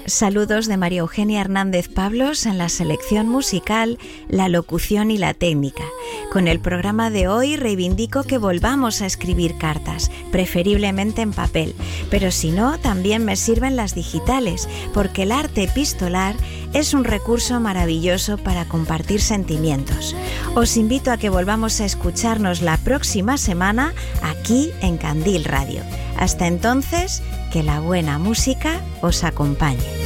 Saludos de María Eugenia Hernández Pablos en la selección musical, la locución y la técnica. Con el programa de hoy reivindico que volvamos a escribir cartas, preferiblemente en papel, pero si no, también me sirven las digitales, porque el arte epistolar es un recurso maravilloso para compartir sentimientos. Os invito a que volvamos a escucharnos la próxima semana aquí en Candil Radio. Hasta entonces, que la buena música os acompañe.